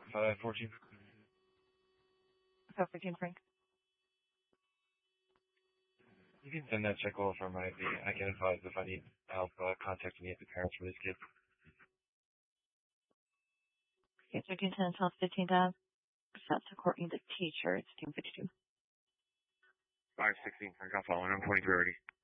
514. 514, Frank. You can send that check over from my ID. I can advise if I need help contacting any of the parents for this kid. Okay, 1310 until 15,000. That's Courtney, the teacher. It's team 52. 516, Frank. I'll follow in. I'm 23 already.